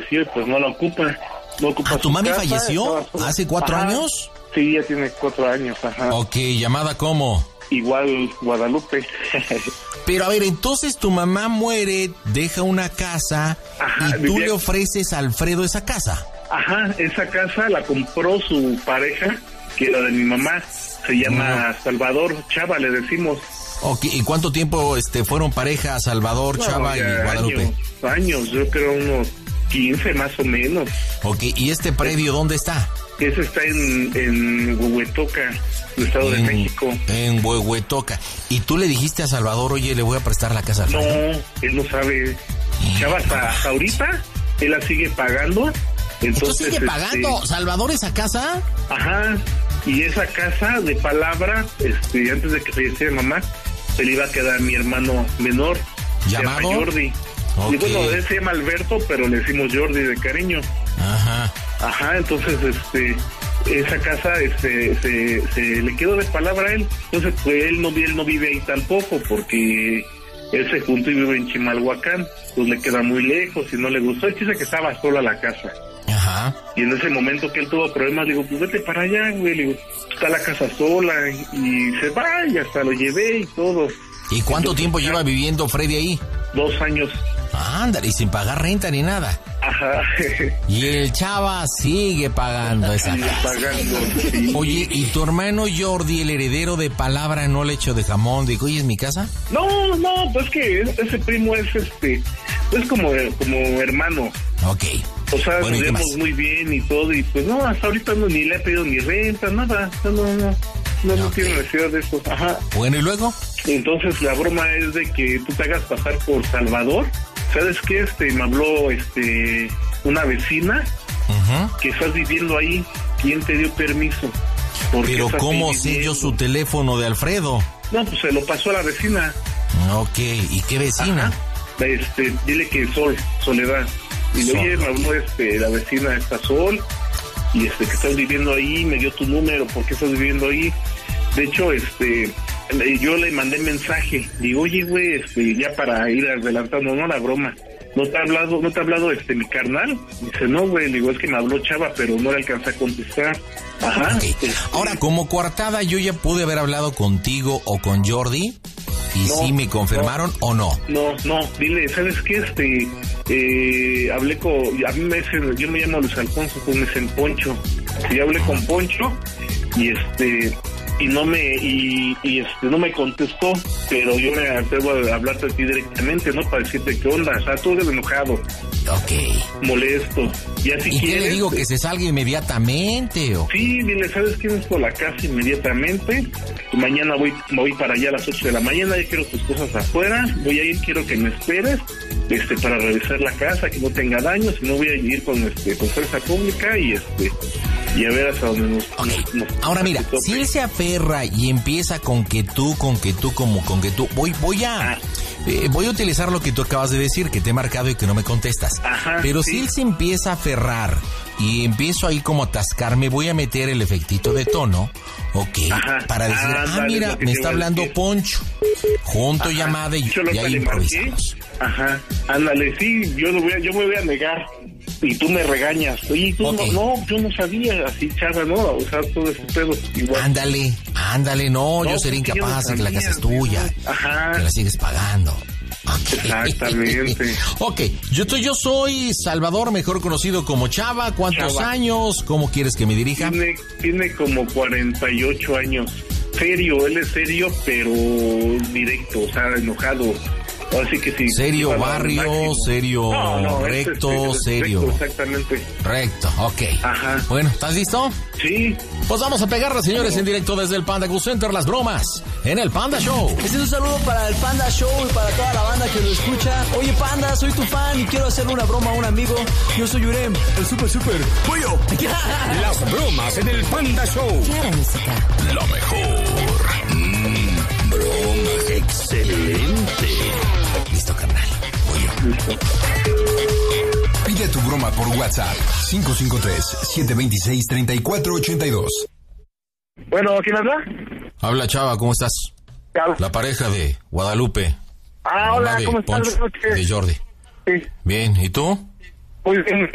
falleció y pues no la ocupa. No ocupa ¿Tu mami falleció hace 4 años? Sí, ya tiene 4 años, ajá. Ok, ¿llamada cómo? Igual Guadalupe. Pero a ver, entonces tu mamá muere, deja una casa, y tú le ofreces a Alfredo esa casa. Ajá, esa casa la compró su pareja, que era de mi mamá. Se llama Salvador Chava, le decimos. Ok, ¿y cuánto tiempo fueron pareja Salvador, Chava y Guadalupe? Años, yo creo unos 15 más o menos. Ok, ¿y este predio dónde está? Ese está en Huehuetoca, Estado de México. En Huehuetoca. ¿Y tú le dijiste a Salvador, oye, le voy a prestar la casa a Alfredo? No, él no sabe. Chava, hasta ahorita, él la sigue pagando. Entonces sigue pagando Salvador esa casa. Ajá, y esa casa de palabra, antes de que falleciera mamá, se le iba a quedar a mi hermano menor, llamado Jordi. Okay. Y bueno, él se llama Alberto, pero le decimos Jordi de cariño. Ajá, entonces esa casa se le quedó de palabra a él. Entonces pues él no vive ahí tampoco, porque él se juntó y vive en Chimalhuacán, pues le queda muy lejos y no le gustó. Él dice que estaba sola la casa. Ajá. Y en ese momento que él tuvo problemas, le digo, pues vete para allá, güey. Le digo, está la casa sola, y se va, y hasta lo llevé y todo. ¿Y cuánto tiempo lleva viviendo Freddy ahí? 2 años. Ándale, y sin pagar renta ni nada. Ajá. Y el Chava sigue pagando esa casa. Sí. Oye, ¿y tu hermano Jordi, el heredero de palabra, no le echó de jamón? Dijo, oye, ¿es mi casa? No, pues que ese primo es como hermano. Ok. O sea, nos llevamos muy bien y todo, y pues no, hasta ahorita ni le ha pedido ni renta, nada. No tiene necesidad de eso. Ajá. Bueno, ¿y luego? Entonces la broma es de que tú te hagas pasar por Salvador. ¿Sabes qué? Me habló una vecina que estás viviendo ahí. ¿Quién te dio permiso? Pero ¿cómo sé yo su teléfono de Alfredo? No, pues se lo pasó a la vecina. Ok, ¿y qué vecina? Ajá. Dile que Soledad. Y luego me habló la vecina esta Sol, y que estás viviendo ahí, me dio tu número, ¿por qué estás viviendo ahí? De hecho, yo le mandé mensaje, digo, oye, güey, ya para ir adelantando, no la broma, ¿no te ha hablado mi carnal? Dice, no, güey, digo, es que me habló Chava, pero no le alcancé a contestar. Ajá. Okay. Ahora, como coartada, yo ya pude haber hablado contigo o con Jordi, y sí me confirmaron o no. No, dile, ¿sabes qué? Hablé con, yo me llamo Luis Alfonso, pues me dicen Poncho. Sí, hablé con Poncho, y no me contestó, pero yo me atrevo a hablarte a ti directamente, ¿no? Para decirte qué onda, o sea, tú eres enojado. Ok. Molesto. Ya si ¿Y quieres, qué le digo, que se salga inmediatamente o? Sí, dile, ¿sabes qué? Necesito la casa inmediatamente. Mañana voy para allá a las 8 de la mañana, ya quiero tus cosas afuera, voy a ir, quiero que me esperes, para revisar la casa, que no tenga daños, si no voy a ir con fuerza pública y a ver hasta dónde nos... Ahora mira, si él se aferra y empieza con que tú, voy a utilizar lo que tú acabas de decir, que te he marcado y que no me contestas. Ajá, pero sí. Si él se empieza a aferrar y empiezo ahí como a atascarme, voy a meter el efectito de tono, para decir, mira, me está hablando Poncho, junto llamada y ahí improvisamos. Ajá, ándale, sí, yo me voy a negar. Y tú me regañas. Oye, tú yo no sabía, así, Chava, ¿no? O sea, todo ese pedo igual. Ándale, no, yo sería incapaz de que la casa es tuya. Ajá. Que la sigues pagando. Exactamente. Ok, yo soy Salvador, mejor conocido como Chava. ¿Cuántos años? ¿Cómo quieres que me dirija? Tiene como 48 años. Serio, él es serio, pero directo, o sea, enojado. Así que sí. Serio barrio, serio recto, serio. Recto, exactamente. Recto, ok. Ajá. Bueno, ¿estás listo? Sí. Pues vamos a pegarle, señores, en directo desde el Panda Cool Center, las bromas en el Panda Show. Este es un saludo para el Panda Show y para toda la banda que lo escucha. Oye, Panda, soy tu fan y quiero hacerle una broma a un amigo. Yo soy Yurem, el super pollo. Las bromas en el Panda Show. Clara música. Lo mejor. Bromas excelente. Listo, carnal. Pollo. Pide tu broma por WhatsApp. 553-726-3482. Bueno, ¿quién habla? Habla, Chava, ¿cómo estás? La pareja de Guadalupe. Hola, ¿cómo estás? Poncho, de Jordi. Sí. Bien, ¿y tú? Muy bien.